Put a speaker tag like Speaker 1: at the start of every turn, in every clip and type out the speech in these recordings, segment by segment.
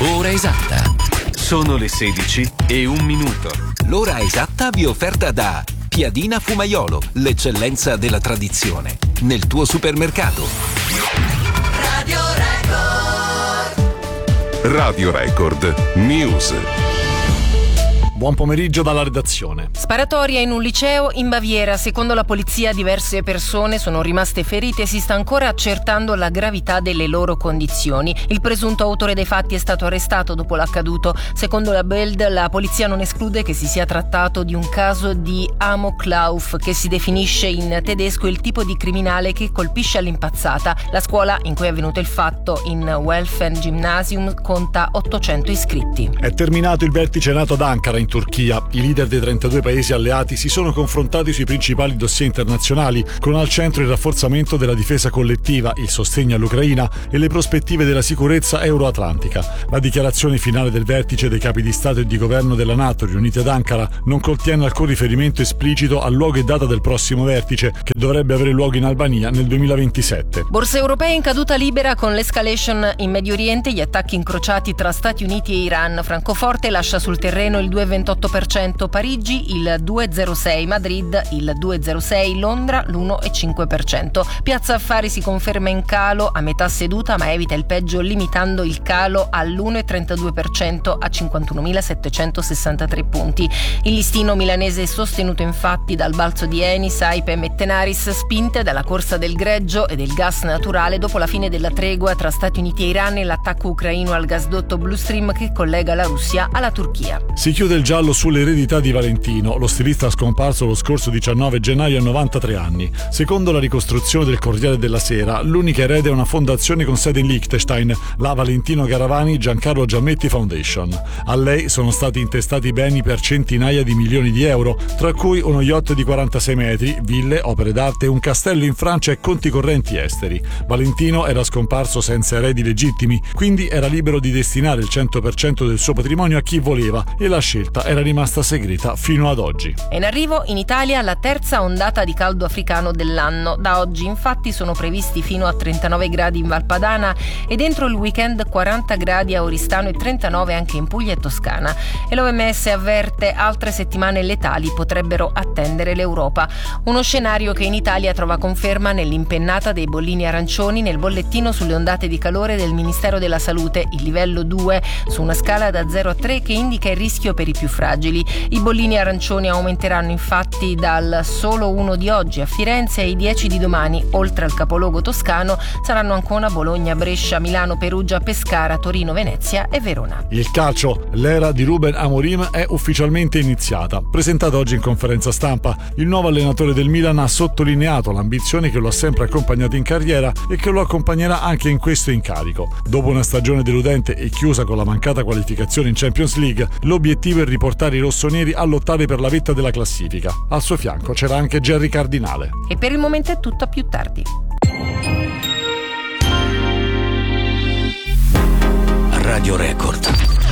Speaker 1: Ora esatta. Sono le 16:01. L'ora esatta vi è offerta da Piadina Fumaiolo, l'eccellenza della tradizione. Nel tuo supermercato.
Speaker 2: Radio Record.
Speaker 3: Radio Record News.
Speaker 4: Buon pomeriggio dalla redazione.
Speaker 5: Sparatoria in un liceo in Baviera. Secondo la polizia diverse persone sono rimaste ferite e si sta ancora accertando la gravità delle loro condizioni. Il presunto autore dei fatti è stato arrestato dopo l'accaduto. Secondo la Bild, la polizia non esclude che si sia trattato di un caso di Amoklauf, che si definisce in tedesco il tipo di criminale che colpisce all'impazzata. La scuola in cui è avvenuto il fatto, in Welfen Gymnasium, conta 800 iscritti.
Speaker 4: È terminato il vertice NATO ad Ankara, in Turchia. I leader dei 32 paesi alleati si sono confrontati sui principali dossier internazionali, con al centro il rafforzamento della difesa collettiva, il sostegno all'Ucraina e le prospettive della sicurezza euroatlantica. La dichiarazione finale del vertice dei capi di Stato e di governo della NATO riuniti ad Ankara non contiene alcun riferimento esplicito al luogo e data del prossimo vertice, che dovrebbe avere luogo in Albania nel 2027.
Speaker 5: Borse europee in caduta libera con l'escalation in Medio Oriente, gli attacchi incrociati tra Stati Uniti e Iran. Francoforte lascia sul terreno il 2,28%, Parigi il 2,06%, Madrid il 2,06%, Londra l'1,5%. Piazza Affari si conferma in calo a metà seduta, ma evita il peggio limitando il calo all'1,32% a 51.763 punti. Il listino milanese è sostenuto infatti dal balzo di Eni, Saipem e Tenaris, spinte dalla corsa del greggio e del gas naturale dopo la fine della tregua tra Stati Uniti e Iran e l'attacco ucraino al gasdotto Blue Stream che collega la Russia alla Turchia.
Speaker 4: Si chiude il giallo sull'eredità di Valentino, lo stilista scomparso lo scorso 19 gennaio a 93 anni. Secondo la ricostruzione del Corriere della Sera, l'unica erede è una fondazione con sede in Liechtenstein, la Valentino Garavani Giancarlo Giammetti Foundation. A lei sono stati intestati beni per centinaia di milioni di euro, tra cui uno yacht di 46 metri, ville, opere d'arte, un castello in Francia e conti correnti esteri. Valentino era scomparso senza eredi legittimi, quindi era libero di destinare il 100% del suo patrimonio a chi voleva e la scelta era rimasta segreta fino ad oggi.
Speaker 5: È in arrivo in Italia la terza ondata di caldo africano dell'anno. Da oggi infatti sono previsti fino a 39 gradi in Valpadana e dentro il weekend 40 gradi a Oristano e 39 anche in Puglia e Toscana. E l'OMS avverte altre settimane letali potrebbero attendere l'Europa. Uno scenario che in Italia trova conferma nell'impennata dei bollini arancioni nel bollettino sulle ondate di calore del Ministero della Salute, il livello 2 su una scala da 0 a 3 che indica il rischio per i più fragili. I bollini arancioni aumenteranno infatti dal solo 1 di oggi a Firenze e i 10 di domani. Oltre al capoluogo toscano saranno Ancona, Bologna, Brescia, Milano, Perugia, Pescara, Torino, Venezia e Verona.
Speaker 4: Il calcio, l'era di Ruben Amorim è ufficialmente iniziata. Presentato oggi in conferenza stampa, il nuovo allenatore del Milan ha sottolineato l'ambizione che lo ha sempre accompagnato in carriera e che lo accompagnerà anche in questo incarico. Dopo una stagione deludente e chiusa con la mancata qualificazione in Champions League, l'obiettivo è riportare i rossoneri a lottare per la vetta della classifica. Al suo fianco c'era anche Gerry Cardinale.
Speaker 5: E per il momento è tutto, a più tardi.
Speaker 1: Radio Record.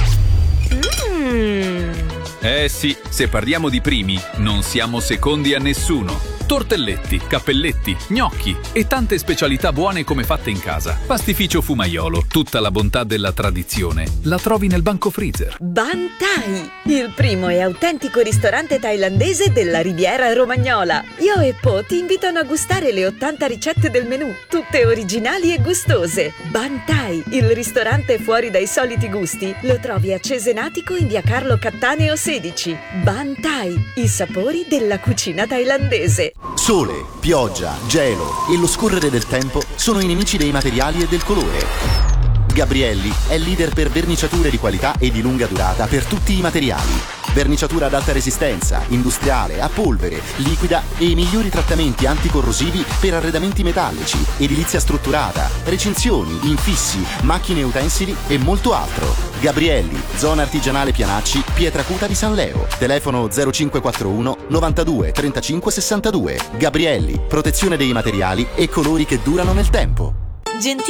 Speaker 6: Eh sì, se parliamo di primi, non siamo secondi a nessuno. Tortelletti, cappelletti, gnocchi e tante specialità buone come fatte in casa. Pastificio Fumaiolo, tutta la bontà della tradizione la trovi nel banco freezer.
Speaker 7: Ban Thai, il primo e autentico ristorante thailandese della Riviera Romagnola. Io e Po ti invitano a gustare le 80 ricette del menù, tutte originali e gustose. Ban Thai, il ristorante fuori dai soliti gusti, lo trovi a Cesenatico in via Carlo Cattaneo 16. Ban Thai, i sapori della cucina thailandese.
Speaker 8: Sole, pioggia, gelo e lo scorrere del tempo sono i nemici dei materiali e del colore. Gabrielli è leader per verniciature di qualità e di lunga durata per tutti i materiali. Verniciatura ad alta resistenza, industriale, a polvere, liquida e i migliori trattamenti anticorrosivi per arredamenti metallici, edilizia strutturata, recinzioni, infissi, macchine e utensili e molto altro. Gabrielli, zona artigianale Pianacci, Pietracuta di San Leo. Telefono 0541 92 35 62. Gabrielli, protezione dei materiali e colori che durano nel tempo.
Speaker 2: Gentile